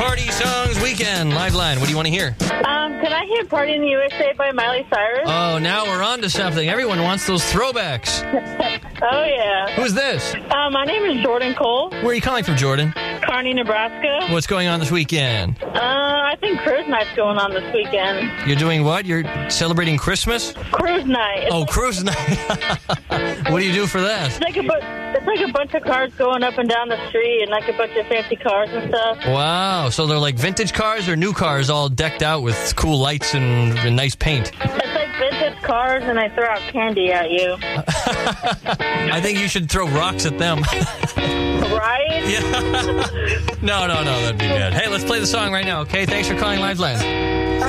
Party Songs Weekend. Live line. What do you want to hear? Can I hear Party in the USA by Miley Cyrus? Oh, now we're on to something. Everyone wants those throwbacks. Oh, yeah. Who's this? My name is Jordan Cole, Where are you calling from, Jordan? Kearney, Nebraska. What's going on this weekend? I think cruise night's going on this weekend. You're doing what? You're celebrating Christmas? Cruise night. Oh, cruise night. What do you do for that? It's like a bunch of cars going up and down the street and like a bunch of fancy cars and stuff. Wow. So they're like vintage cars or new cars all decked out with cool lights and nice paint? It's like vintage cars and I throw out candy at you. I think you should throw rocks at them. Right? Yeah. No, that'd be bad. Hey, let's play the song right now, okay? Thanks for calling Lifeline.